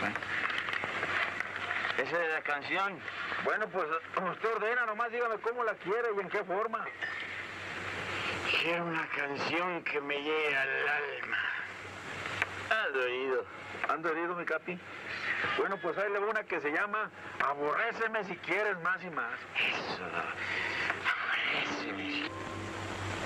Esa es la canción. Bueno, pues usted ordena, nomás dígame cómo la quiere y en qué forma. Quiero una canción que me llegue al alma. Ando herido. ¿Ando herido, mi capi? Bueno, pues ahí le va una que se llama Aborréceme si quieres más y más. Eso. Aborréceme.